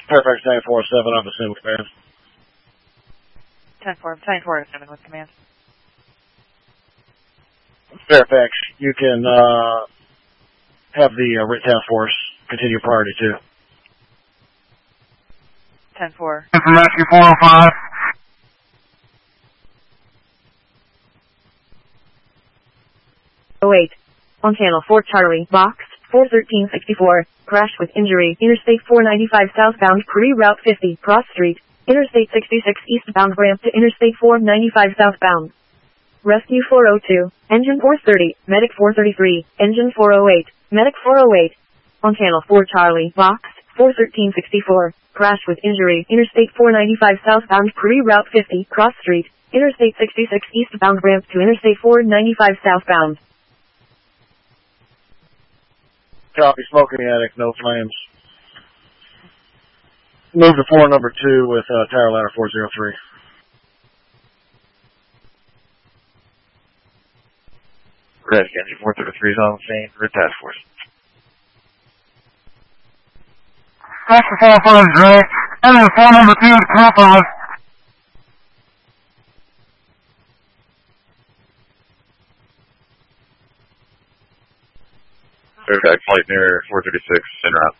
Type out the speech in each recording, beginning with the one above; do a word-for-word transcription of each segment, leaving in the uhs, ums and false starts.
Fairfax nine four seven, I'm assuming with command. ten four, ten four, assuming with command. Fairfax, you can uh, have the uh, R I T task force continue priority two. ten four. Rescue four oh five. oh eight. On channel four Charlie, box four thirteen sixty-four, crash with injury, Interstate four ninety-five southbound, pre-route fifty, cross street, Interstate sixty-six eastbound ramp to Interstate four ninety-five southbound. Rescue four oh two, engine four thirty, medic four thirty-three, engine four oh eight, medic four oh eight. On channel four Charlie, box four thirteen sixty-four, crash with injury, Interstate four ninety-five southbound, pre-route fifty, cross street, Interstate sixty-six eastbound ramp to Interstate four ninety-five southbound. Copy, smoking attic, no flames. Move to floor number two with uh, tower ladder four oh three. Rescue engine four thirty-three is on the scene for task force. Rescue four oh five, Dre. Engine floor number two is clear. Fairfax flight near four thirty-six, en route.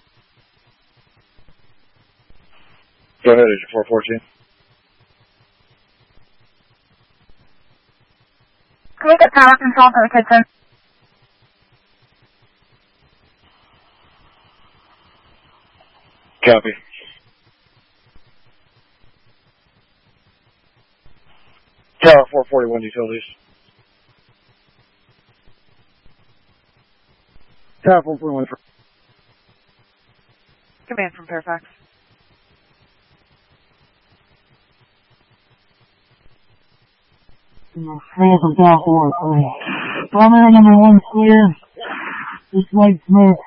Go ahead, engine four fourteen. Can we get power control to the kitchen? Copy. Tower four forty-one utilities. Tower four forty-one. Command from Fairfax. Clear from Tower four. Primary number one clear. Just light smoke.